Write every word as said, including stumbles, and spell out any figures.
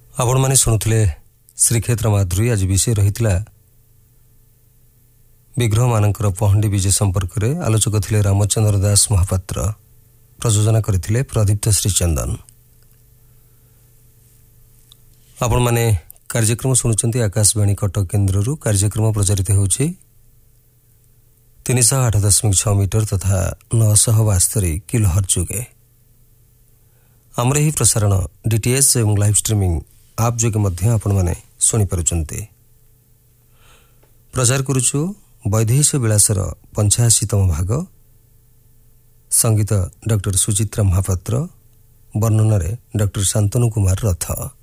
आपण माने शुणुले श्रीक्षेत्र माधुरी। आज विषय रही विग्रह मानकर पहंडी विजय संपर्क में आलोचक थे रामचंद्र दास महापात्र। प्रयोजना करथिले प्रदीप्त श्रीचंदन। आपण माने कार्यक्रम शुणुचंती आकाशवाणी कटक केन्द्ररू। कार्यक्रम प्रचारित होउछि तीन सौ आठ दशमिक छः मीटर तथा नौ सौ बास्तरी किलो हर्जुगे। आमर ही प्रसारण डीटीएच एवं लाइव स्ट्रीमिंग आप जोगे मध्य आपण माने सुनी पारुचंती। प्रचार करुछु वैदेहिक विलासर पंचाशीतम भाग। संगीत डॉक्टर सुचित्रा महापात्र, वर्णन डॉक्टर शांतनु कुमार रथ।